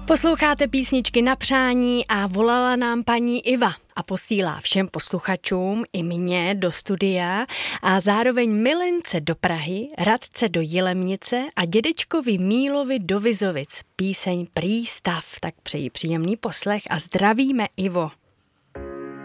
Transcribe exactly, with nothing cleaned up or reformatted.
Posloucháte písničky na přání a volala nám paní Iva a posílá všem posluchačům i mě do studia a zároveň milence do Prahy, Radce do Jilemnice a dědečkovi Mílovi do Vizovic. Píseň Přístav, tak přeji příjemný poslech a zdravíme, Ivo.